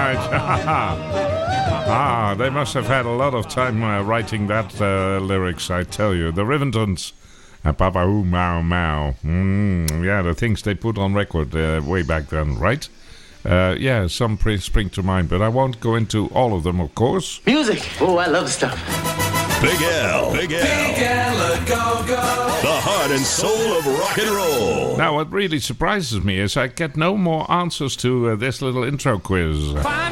right. They must have had a lot of time writing that lyrics, I tell you. The Rivingtons. Papa Ooh Mau Mau. Yeah, the things they put on record way back then, right? Yeah, some spring to mind, but I won't go into all of them, of course. Music! Oh, I love stuff. Big L. Big L. Big L, a go-go. The heart and soul of rock and roll. Now, what really surprises me is I get no more answers to this little intro quiz.